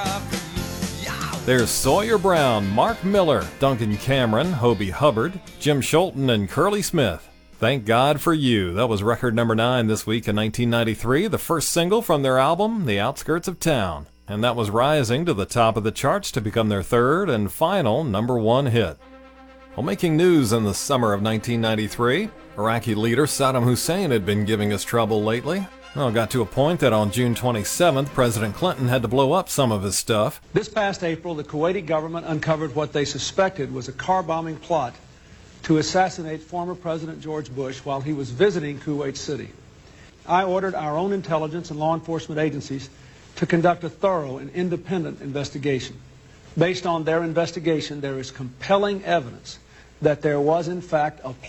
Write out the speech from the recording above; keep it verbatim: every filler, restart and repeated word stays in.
There's Sawyer Brown, Mark Miller, Duncan Cameron, Hobie Hubbard, Jim Scholten, and Curly Smith. Thank God for You. That was record number nine this week in nineteen ninety-three, the first single from their album, The Outskirts of Town. And that was rising to the top of the charts to become their third and final number one hit. Well, making news in the summer of nineteen ninety-three, Iraqi leader Saddam Hussein had been giving us trouble lately. Well, it got to a point that on June twenty-seventh, President Clinton had to blow up some of his stuff. This past April, the Kuwaiti government uncovered what they suspected was a car-bombing plot to assassinate former President George Bush while he was visiting Kuwait City. I ordered our own intelligence and law enforcement agencies to conduct a thorough and independent investigation. Based on their investigation, there is compelling evidence that there was, in fact, a